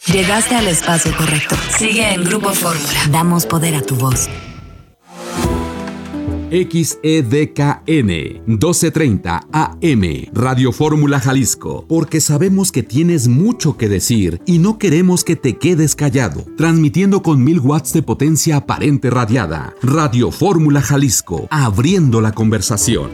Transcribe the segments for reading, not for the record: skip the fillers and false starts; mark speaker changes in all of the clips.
Speaker 1: Llegaste al espacio correcto. Sigue en Grupo Fórmula. Damos poder a tu voz.
Speaker 2: XEDKN 1230 AM Radio Fórmula Jalisco, porque sabemos que tienes mucho que decir y no queremos que te quedes callado. Transmitiendo con 1000 watts de potencia aparente radiada. Radio Fórmula Jalisco, abriendo la conversación.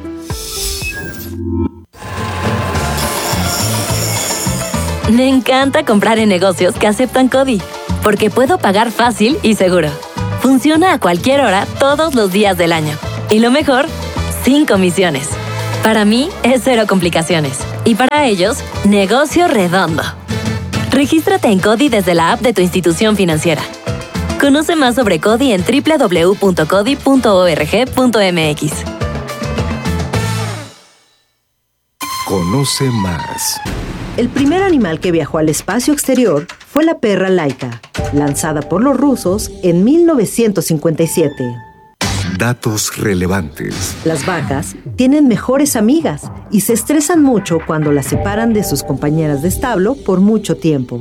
Speaker 3: Me encanta comprar en negocios que aceptan CODI, porque puedo pagar fácil y seguro. Funciona a cualquier hora, todos los días del año. Y lo mejor, sin comisiones. Para mí, es cero complicaciones. Y para ellos, negocio redondo. Regístrate en CODI desde la app de tu institución financiera. Conoce más sobre CODI en www.codi.org.mx.
Speaker 4: Conoce más.
Speaker 5: El primer animal que viajó al espacio exterior fue la perra Laika, lanzada por los rusos en 1957.
Speaker 4: Datos relevantes.
Speaker 5: Las vacas tienen mejores amigas y se estresan mucho cuando las separan de sus compañeras de establo por mucho tiempo.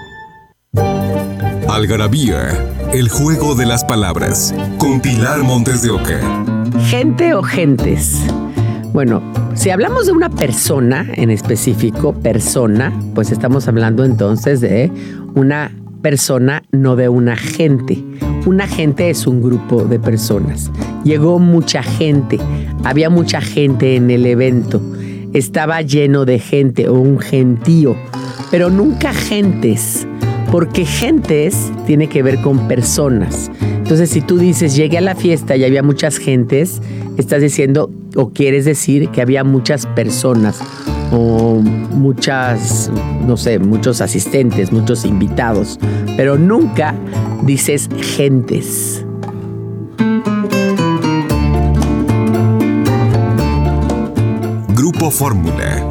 Speaker 4: Algarabía, el juego de las palabras, con Pilar Montes de Oca.
Speaker 6: ¿Gente o gentes? Bueno, si hablamos de una persona en específico, persona, pues estamos hablando entonces de una persona, no de una gente. Una gente es un grupo de personas. Llegó mucha gente, había mucha gente en el evento, estaba lleno de gente o un gentío, pero nunca gentes, porque gentes tiene que ver con personas. Entonces, si tú dices, llegué a la fiesta y había muchas gentes, estás diciendo o quieres decir que había muchas personas o muchas, no sé, muchos asistentes, muchos invitados, pero nunca dices gentes.
Speaker 4: Grupo Fórmula.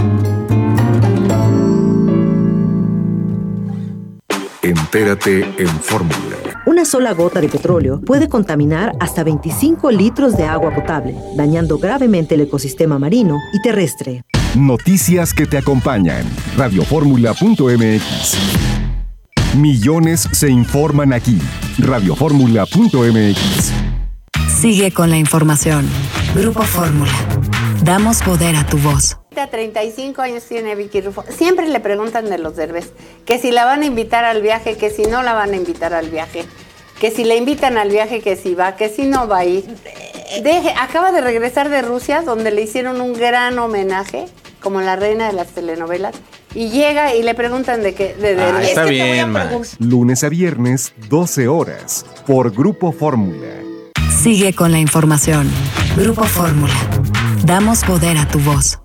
Speaker 4: Entérate en Fórmula.
Speaker 5: Una sola gota de petróleo puede contaminar hasta 25 litros de agua potable, dañando gravemente el ecosistema marino y terrestre.
Speaker 7: Noticias que te acompañan. Radioformula.mx. Millones se informan aquí. Radioformula.mx.
Speaker 1: Sigue con la información. Grupo Fórmula. Damos poder a tu voz.
Speaker 8: 35 años tiene Vicky Rufo. Siempre le preguntan de los Derbez, que si la van a invitar al viaje, que si no la van a invitar al viaje, que si la invitan al viaje, que si va, que si no va a ir. Acaba de regresar de Rusia, donde le hicieron un gran homenaje, como la reina de las telenovelas, y llega y le preguntan de qué.
Speaker 9: Está bien, Max.
Speaker 7: Lunes a viernes, 12 horas, por Grupo Fórmula.
Speaker 1: Sigue con la información. Grupo Fórmula. Damos poder a tu voz.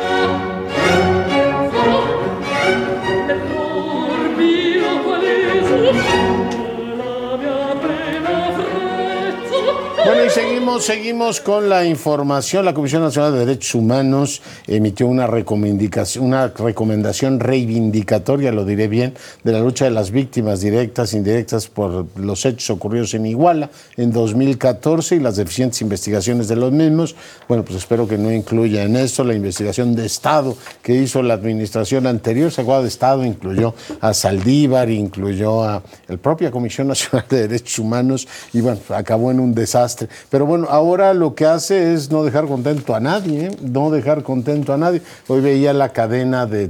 Speaker 9: Bueno, y seguimos con la información. La Comisión Nacional de Derechos Humanos emitió una recomendación reivindicatoria, lo diré bien, de la lucha de las víctimas directas e indirectas por los hechos ocurridos en Iguala en 2014 y las deficientes investigaciones de los mismos. Bueno, pues espero que no incluya en esto la investigación de Estado que hizo la administración anterior. Se acuerda de Estado, incluyó a Saldívar, incluyó a la propia Comisión Nacional de Derechos Humanos y bueno, acabó en un desastre. Pero bueno, ahora lo que hace es no dejar contento a nadie, ¿eh? No dejar contento a nadie. Hoy veía la cadena de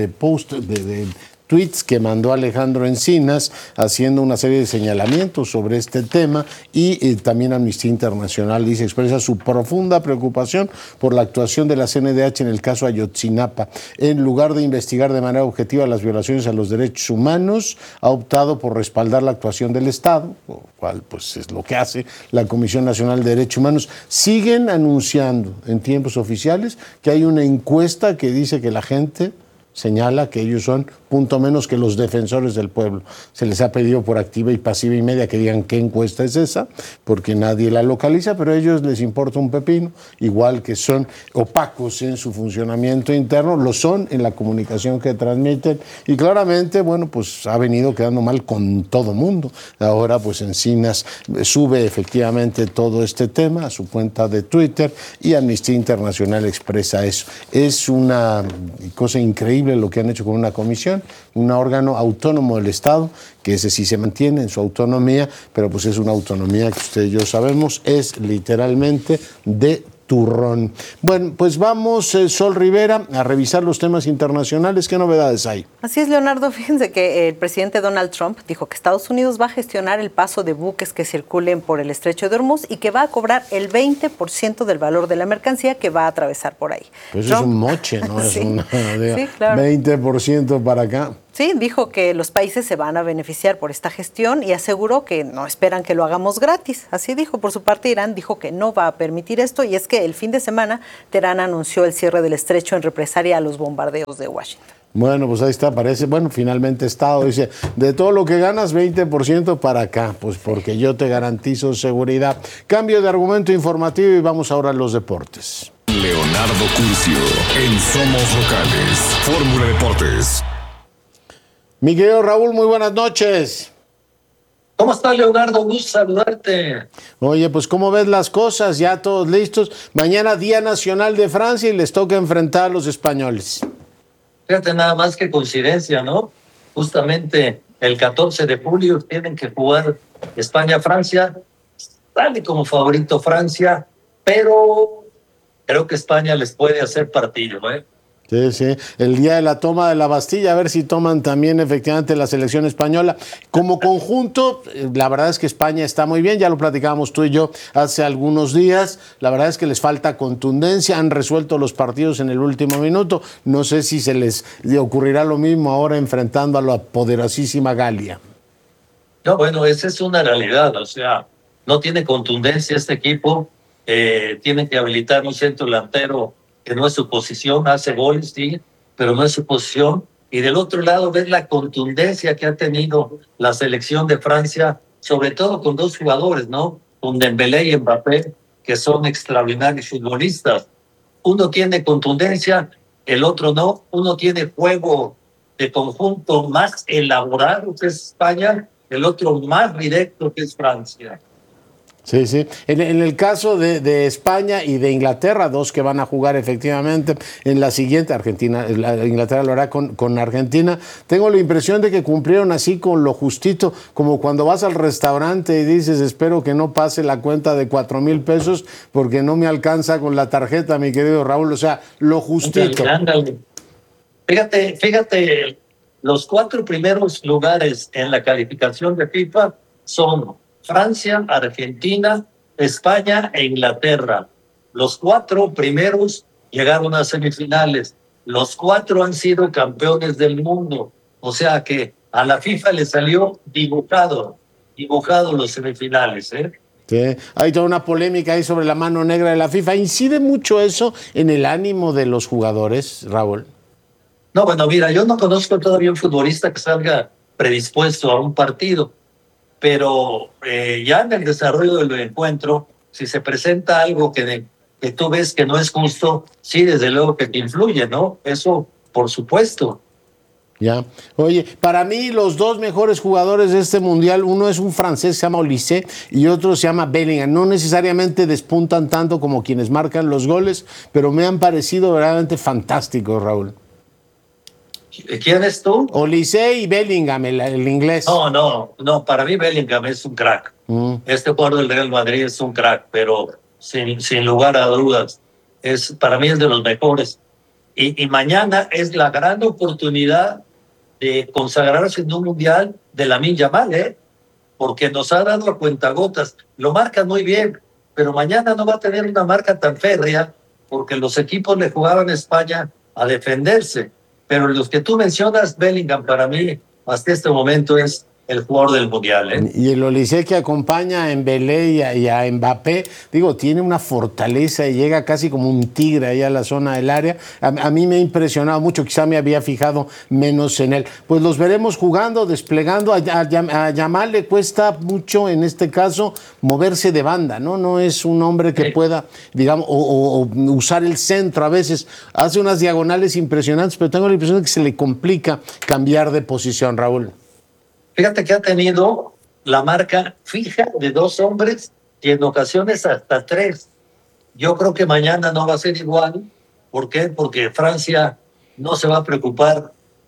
Speaker 9: tweets que mandó Alejandro Encinas haciendo una serie de señalamientos sobre este tema y también Amnistía Internacional expresa su profunda preocupación por la actuación de la CNDH en el caso Ayotzinapa. En lugar de investigar de manera objetiva las violaciones a los derechos humanos, ha optado por respaldar la actuación del Estado, lo cual pues es lo que hace la Comisión Nacional de Derechos Humanos. Siguen anunciando en tiempos oficiales que hay una encuesta que dice que la gente señala que ellos son punto menos que los defensores del pueblo. Se les ha pedido por activa y pasiva y media que digan qué encuesta es esa, porque nadie la localiza, pero a ellos les importa un pepino, igual que son opacos en su funcionamiento interno, lo son en la comunicación que transmiten y claramente, bueno, pues ha venido quedando mal con todo mundo. Ahora pues Encinas sube efectivamente todo este tema a su cuenta de Twitter y Amnistía Internacional expresa eso. Es una cosa increíble lo que han hecho con una comisión FIFA, un órgano autónomo del Estado, que ese sí se mantiene en su autonomía, pero pues es una autonomía que usted y yo sabemos, es literalmente de turrón. Bueno, pues vamos, Sol Rivera, a revisar los temas internacionales. ¿Qué novedades hay?
Speaker 10: Así es, Leonardo. Fíjense que el presidente Donald Trump dijo que Estados Unidos va a gestionar el paso de buques que circulen por el estrecho de Hormuz y que va a cobrar el 20% del valor de la mercancía que va a atravesar por ahí.
Speaker 9: Pues Trump, es un moche, ¿no?
Speaker 10: Sí,
Speaker 9: es una,
Speaker 10: sí, claro.
Speaker 9: 20% para acá.
Speaker 10: Sí, dijo que los países se van a beneficiar por esta gestión y aseguró que no esperan que lo hagamos gratis. Así dijo. Por su parte, Irán dijo que no va a permitir esto, y es que el fin de semana Teherán anunció el cierre del estrecho en represalia a los bombardeos de Washington.
Speaker 9: Bueno, pues ahí está, parece, bueno, finalmente Estado dice, de todo lo que ganas, 20% para acá, pues porque yo te garantizo seguridad. Cambio de argumento informativo y vamos ahora a los deportes.
Speaker 4: Leonardo Curcio, en Somos Locales, Fórmula Deportes.
Speaker 9: Mi querido Raúl, muy buenas noches.
Speaker 11: ¿Cómo estás, Leonardo? Gusto saludarte.
Speaker 9: Oye, pues ¿cómo ves las cosas? Ya todos listos. Mañana Día Nacional de Francia y les toca enfrentar a los españoles.
Speaker 11: Fíjate nada más que coincidencia, ¿no? Justamente el 14 de julio tienen que jugar España-Francia. Sale como favorito Francia, pero creo que España les puede hacer partido, ¿eh?
Speaker 9: Sí, sí, el día de la toma de la Bastilla, a ver si toman también efectivamente la selección española. Como conjunto, la verdad es que España está muy bien, ya lo platicábamos tú y yo hace algunos días, la verdad es que les falta contundencia, han resuelto los partidos en el último minuto, no sé si se les ocurrirá lo mismo ahora enfrentando a la poderosísima Galia.
Speaker 11: No, bueno, esa es una realidad, o sea, no tiene contundencia este equipo, tienen que habilitar un centro delantero que no es su posición, hace goles, sí, pero no es su posición. Y del otro lado, ves la contundencia que ha tenido la selección de Francia, sobre todo con dos jugadores, ¿no? Con Dembélé y Mbappé, que son extraordinarios futbolistas. Uno tiene contundencia, el otro no. Uno tiene juego de conjunto más elaborado, que es España, el otro más directo, que es Francia.
Speaker 9: Sí, sí. En el caso de España y de Inglaterra, dos que van a jugar efectivamente en la siguiente, Inglaterra lo hará con Argentina, tengo la impresión de que cumplieron así con lo justito, como cuando vas al restaurante y dices, espero que no pase la cuenta de 4,000 pesos porque no me alcanza con la tarjeta, mi querido Raúl, o sea, lo justito.
Speaker 11: Ándale. Fíjate, los 4 primeros lugares en la calificación de FIFA son Francia, Argentina, España e Inglaterra. Los 4 primeros llegaron a semifinales. Los 4 han sido campeones del mundo. O sea que a la FIFA le salió dibujado los semifinales, ¿eh?
Speaker 9: Sí. Hay toda una polémica ahí sobre la mano negra de la FIFA. ¿Incide mucho eso en el ánimo de los jugadores, Raúl?
Speaker 11: No, bueno, mira, yo no conozco todavía un futbolista que salga predispuesto a un partido. Pero ya en el desarrollo del encuentro, si se presenta algo que tú ves que no es justo, sí, desde luego que te influye, ¿no? Eso, por supuesto.
Speaker 9: Ya. Oye, para mí los 2 mejores jugadores de este mundial, uno es un francés, se llama Olise, y otro se llama Bellingham. No necesariamente despuntan tanto como quienes marcan los goles, pero me han parecido verdaderamente fantásticos, Raúl.
Speaker 11: ¿Quién es tú?
Speaker 9: Olise y Bellingham, el inglés.
Speaker 11: No, para mí Bellingham es un crack. Este jugador del Real Madrid es un crack, pero sin lugar a dudas, para mí es de los mejores. Y mañana es la gran oportunidad de consagrarse en un mundial de Lamine Yamal, porque nos ha dado a cuentagotas. Lo marca muy bien, pero mañana no va a tener una marca tan férrea, porque los equipos le jugaban a España a defenderse. Pero los que tú mencionas, Bellingham, para mí, hasta este momento es el jugador del mundial, ¿eh?
Speaker 9: Y el Olise que acompaña a Dembélé y a Mbappé, digo, tiene una fortaleza y llega casi como un tigre ahí a la zona del área. A mí me ha impresionado mucho, quizá me había fijado menos en él. Pues los veremos jugando, desplegando. A Yamal le cuesta mucho, en este caso, moverse de banda, ¿no? No es un hombre que pueda, digamos, o usar el centro a veces. Hace unas diagonales impresionantes, pero tengo la impresión de que se le complica cambiar de posición, Raúl.
Speaker 11: Fíjate que ha tenido la marca fija de 2 hombres y en ocasiones hasta 3. Yo creo que mañana no va a ser igual. ¿Por qué? Porque Francia no se va a preocupar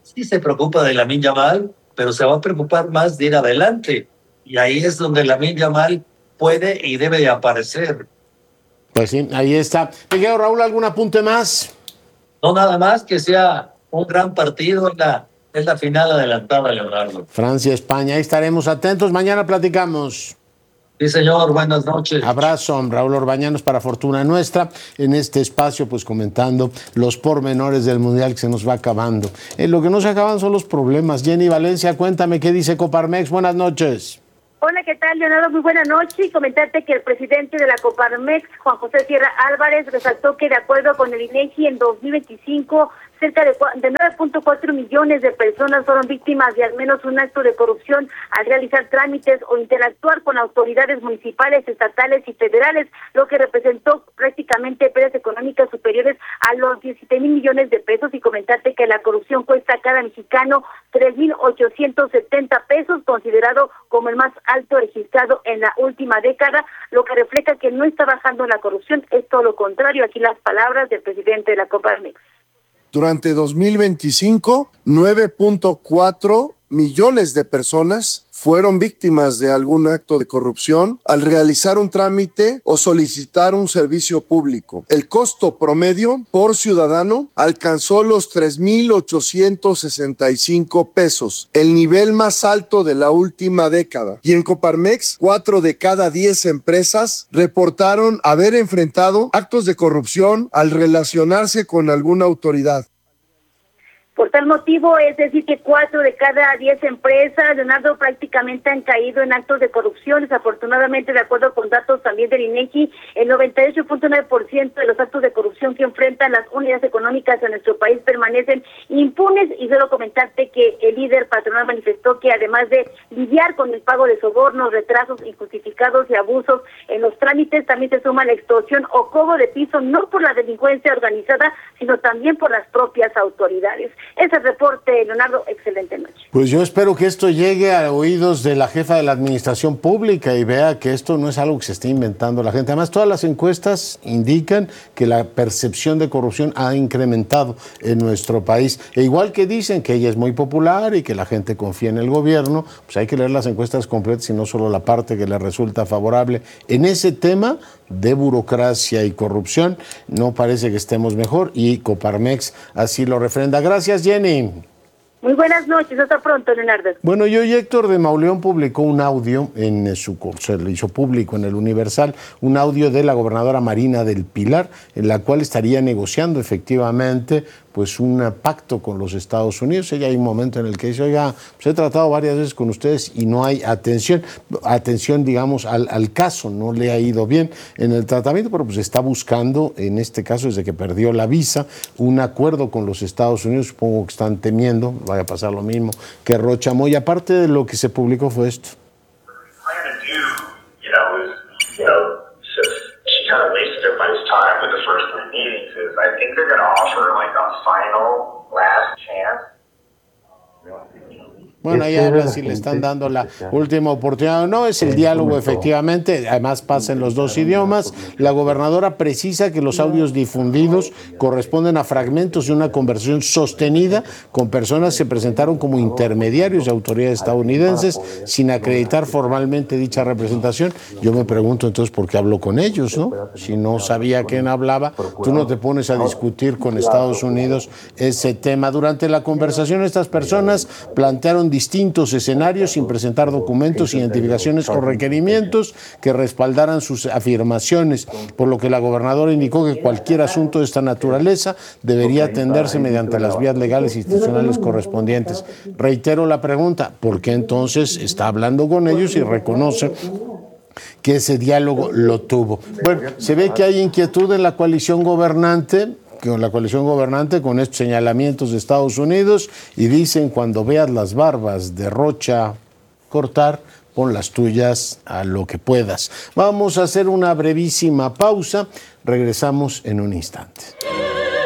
Speaker 11: sí se preocupa de Lamine Yamal, pero se va a preocupar más de ir adelante. Y ahí es donde Lamine Yamal puede y debe de aparecer.
Speaker 9: Pues sí, ahí está. Miguel, Raúl, ¿algún apunte más?
Speaker 11: No nada más que sea un gran partido en la final adelantada, Leonardo.
Speaker 9: Francia-España, ahí estaremos atentos. Mañana platicamos.
Speaker 11: Sí, señor, buenas noches.
Speaker 9: Abrazo, Raúl Orbañanos, para fortuna nuestra, en este espacio, pues comentando los pormenores del Mundial que se nos va acabando. Lo que no se acaban son los problemas. Jenny Valencia, cuéntame qué dice Coparmex. Buenas noches.
Speaker 12: Hola, ¿qué tal, Leonardo? Muy buena noche. Y comentarte que el presidente de la Coparmex, Juan José Sierra Álvarez, resaltó que de acuerdo con el INEGI en 2025, cerca de 9.4 millones de personas fueron víctimas de al menos un acto de corrupción al realizar trámites o interactuar con autoridades municipales, estatales y federales, lo que representó prácticamente pérdidas económicas superiores a los 17,000 millones de pesos. Y comentarte que la corrupción cuesta a cada mexicano 3,870 pesos, considerado como el más alto registrado en la última década, lo que refleja que no está bajando la corrupción, es todo lo contrario. Aquí las palabras del presidente de la Coparmex.
Speaker 13: Durante 2025, 9.4 millones de personas fueron víctimas de algún acto de corrupción al realizar un trámite o solicitar un servicio público. El costo promedio por ciudadano alcanzó los 3,865 pesos, el nivel más alto de la última década. Y en Coparmex, 4 de cada 10 empresas reportaron haber enfrentado actos de corrupción al relacionarse con alguna autoridad.
Speaker 12: Por tal motivo, es decir, que 4 de cada 10 empresas, Leonardo, prácticamente han caído en actos de corrupción. Desafortunadamente, de acuerdo con datos también del INEGI, el 98.9% de los actos de corrupción que enfrentan las unidades económicas en nuestro país permanecen impunes. Y solo comentarte que el líder patronal manifestó que además de lidiar con el pago de sobornos, retrasos injustificados y abusos en los trámites, también se suma la extorsión o cobro de piso, no por la delincuencia organizada, sino también por las propias autoridades. Ese reporte, Leonardo, excelente noche.
Speaker 9: Pues yo espero que esto llegue a oídos de la jefa de la administración pública y vea que esto no es algo que se esté inventando la gente. Además, todas las encuestas indican que la percepción de corrupción ha incrementado en nuestro país. E igual que dicen que ella es muy popular y que la gente confía en el gobierno, pues hay que leer las encuestas completas y no solo la parte que le resulta favorable. En ese tema de burocracia y corrupción, no parece que estemos mejor y Coparmex así lo refrenda. Gracias, Jenny.
Speaker 12: Muy buenas noches, hasta pronto, Leonardo.
Speaker 9: Bueno, y hoy Héctor de Mauleón publicó un audio se le hizo público en el Universal, un audio de la gobernadora Marina del Pilar, en la cual estaría negociando efectivamente pues un pacto con los Estados Unidos. Ella hay un momento en el que dice, oiga, pues he tratado varias veces con ustedes y no hay atención digamos, al caso, no le ha ido bien en el tratamiento, pero pues está buscando, en este caso, desde que perdió la visa, un acuerdo con los Estados Unidos. Supongo que están temiendo, vaya a pasar lo mismo que Rocha Moya. Aparte de lo que se publicó fue esto.
Speaker 14: She kind of wasted everybody's time with the first 3 meetings. Is I think they're going to offer like a final last chance.
Speaker 9: Bueno, ahí habla si le están dando la última oportunidad o no. Es el diálogo, efectivamente. Además pasa en los dos idiomas. La gobernadora precisa que los audios difundidos corresponden a fragmentos de una conversación sostenida con personas que se presentaron como intermediarios de autoridades estadounidenses sin acreditar formalmente dicha representación. Yo me pregunto entonces por qué habló con ellos, ¿no? Si no sabía quién hablaba, tú no te pones a discutir con Estados Unidos ese tema. Durante la conversación, estas personas plantearon distintos escenarios sin presentar documentos, identificaciones o requerimientos que respaldaran sus afirmaciones, por lo que la gobernadora indicó que cualquier asunto de esta naturaleza debería atenderse mediante las vías legales e institucionales correspondientes. Reitero la pregunta, ¿por qué entonces está hablando con ellos y reconoce que ese diálogo lo tuvo? Bueno, se ve que hay inquietud en la coalición gobernante, con estos señalamientos de Estados Unidos, y dicen, cuando veas las barbas de Rocha cortar, pon las tuyas a lo que puedas. Vamos a hacer una brevísima pausa, regresamos en un instante.